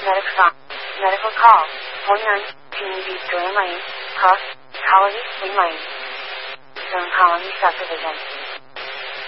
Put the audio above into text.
medical call, 19, Community Green Lane, Cross, Colony, Green Lane. Zone Colony Subdivision.